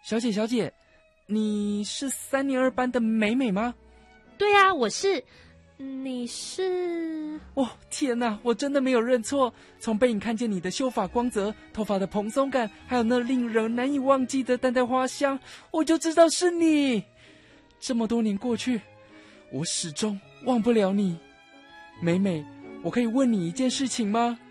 小姐，你是3年2班的美美吗？ 对啊，我是。你是？ 哦，天哪，我真的没有认错。从背影看见你的秀发光泽、头发的蓬松感，还有那令人难以忘记的淡淡花香，我就知道是你。这么多年过去，我始终忘不了你。美美，我可以问你一件事情吗？